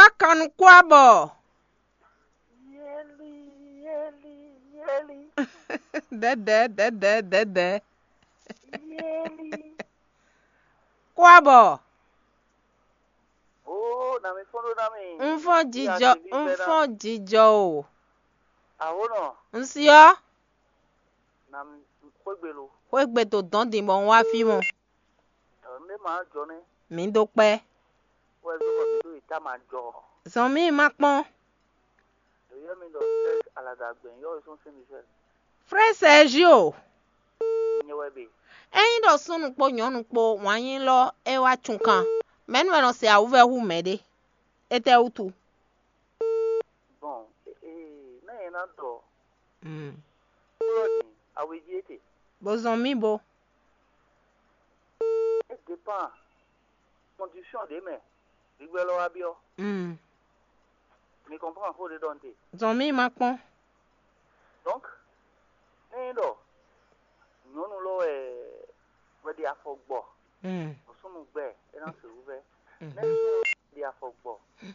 wa kanu kwabo. Yeli. Dede. Yeli. Kwabo. Oh, na mi fondo na mi. Mfo jijo. Ahono. Nsio. Na mi kwegbelo. Wegbe to don di mo wa fi mo. Ne ma jo ne. Mi dúpẹ́. Wo zo mo do ita ma jo. San mi ma pon. Yo mi do stress aladagben yo so sin mi se. Frère Sergio. Nye webe. Ẹyin do sunu po nyonu po wanyin lo e wa chunkan. Menu no se awuve hu mede. Ete utu. Bon, na ena do. Mm. Awejiete. Bozon mi bo. Et dépend. Condition de me. Rigbelo abio. Mm. Mi comprend faut de donter. Zon mi ma pon. Donc, nendo. Nonu lo we di afogbo. Mm. Osunu gbe, e na se uve. Mhm. Nendo di afogbo.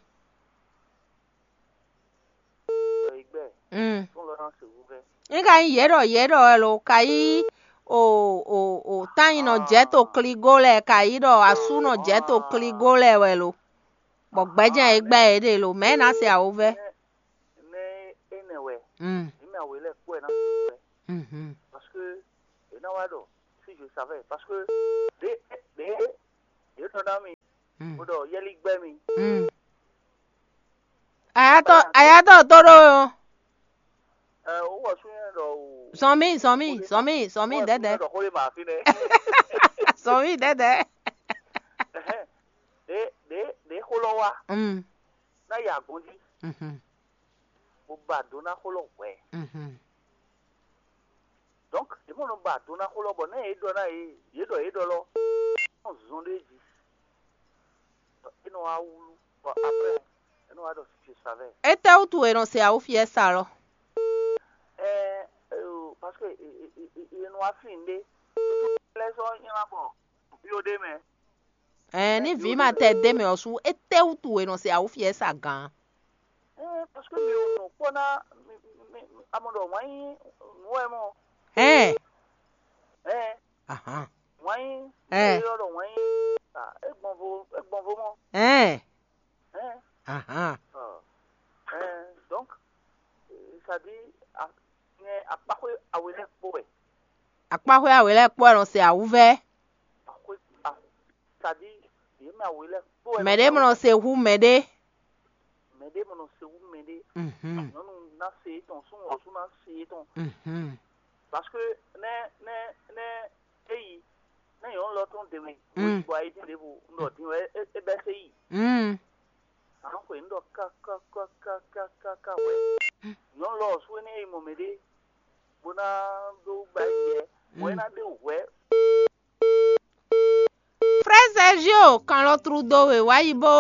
Igbe. Mm. Tun lo na se uve. Nga yero lo kai o tan no jeto kligole kai do asu no jeto kligole welo. Bo gbejan egbe ede lo me na se awuve. Ne enewe. Mm. Imi awele ku e na se uve. Mhm. Parce que, et non, si je savais, parce que, de tonami, Mm. odo, yelik bemi, Mm. Ayato toro. owo sunye do, Somi dede. do kole ma fine, Somi dede. de holowa, Mm. na ya gondi, Mhm. o ba dona holo we. Mhm. Donc, de mon ba dona holo bo, na edo na edo lo, on zondeji. Ino a ulu, après, ino a do si je savais. Ete utu e no se awu fiesta lo. Parce que il nous a fini les gens y a bon yo de me Ni vi ma te de me osu ete utu e no se awu fiesta gan. parce que mi no pona amodo wai no mo Aha. wai yo do wai egbon vo mo Aha. donc ça dit a pas ko awele poe Akpahwe awele po no se awuve. ça dit il me awele poe Mede mo no se hu mede. mede mo no se wu mede Mhm. non na se ton son o so na se ton Mhm. parce que ne eyi ne yon lo ton de me Mm. bo ai de bu ndo ti e be se yi Mm. an ko ndo ka we yon lo so ne e mo mede bona do ba ye we na de we Frère Sergio, quand l'autre do we wa ibo